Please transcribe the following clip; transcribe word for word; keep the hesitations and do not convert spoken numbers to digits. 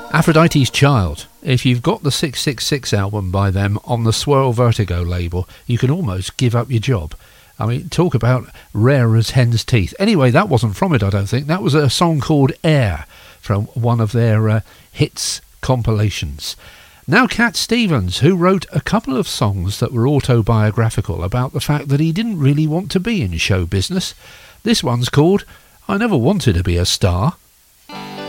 Aphrodite's Child. If you've got the six six six album by them on the Swirl Vertigo label, you can almost give up your job. I mean, talk about rare as hen's teeth. Anyway, that wasn't from it, I don't think. That was a song called Air from one of their uh, hits compilations. Now Cat Stevens, who wrote a couple of songs that were autobiographical about the fact that he didn't really want to be in show business. This one's called I Never Wanted to Be a Star.